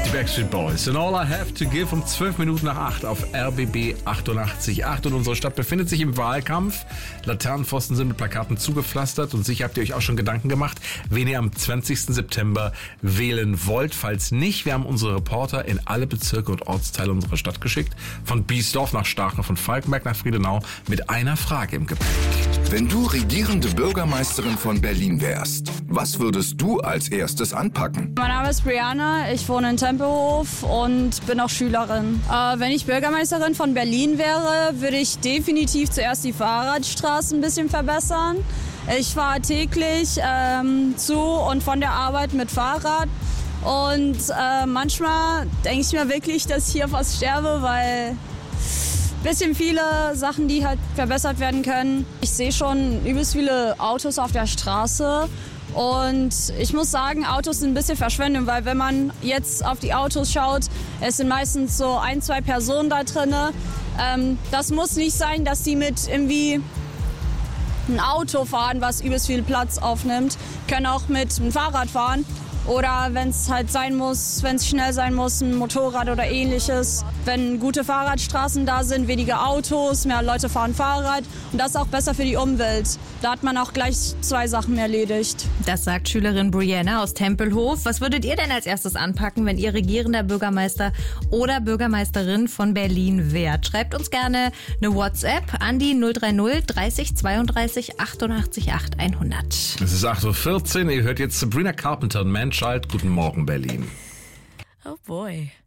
Die Backstreet Boys. And all I have to give um 12 Minuten nach 8 auf RBB 88.8. Und unsere Stadt befindet sich im Wahlkampf. Laternenpfosten sind mit Plakaten zugepflastert. Und sicher habt ihr euch auch schon Gedanken gemacht, wen ihr am 20. September wählen wollt. Falls nicht, wir haben unsere Reporter in alle Bezirke und Ortsteile unserer Stadt geschickt. Von Biesdorf nach Staachen, von Falkenberg nach Friedenau mit einer Frage im Gepäck. Wenn du regierende Bürgermeisterin von Berlin wärst, was würdest du als erstes anpacken? Mein Name ist Brianna, ich wohne in Tempelhof und bin auch Schülerin. Wenn ich Bürgermeisterin von Berlin wäre, würde ich definitiv zuerst die Fahrradstraßen ein bisschen verbessern. Ich fahre täglich zu und von der Arbeit mit Fahrrad. Und manchmal denke ich mir wirklich, dass ich hier fast sterbe, weil bisschen viele Sachen, die halt verbessert werden können. Ich sehe schon übelst viele Autos auf der Straße und ich muss sagen, Autos sind ein bisschen Verschwendung, weil wenn man jetzt auf die Autos schaut, es sind meistens so 1, 2 Personen da drin. Das muss nicht sein, dass die mit irgendwie ein Auto fahren, was übelst viel Platz aufnimmt, können auch mit einem Fahrrad fahren. Oder wenn es halt sein muss, wenn es schnell sein muss, ein Motorrad oder ähnliches. Wenn gute Fahrradstraßen da sind, weniger Autos, mehr Leute fahren Fahrrad. Und das ist auch besser für die Umwelt. Da hat man auch gleich 2 Sachen erledigt. Das sagt Schülerin Brianna aus Tempelhof. Was würdet ihr denn als erstes anpacken, wenn ihr regierender Bürgermeister oder Bürgermeisterin von Berlin wärt? Schreibt uns gerne eine WhatsApp an die 030 30 32 88 8 100. Es ist 8.14 Uhr. Ihr hört jetzt Sabrina Carpenter und Man Child. Guten Morgen, Berlin. Oh boy.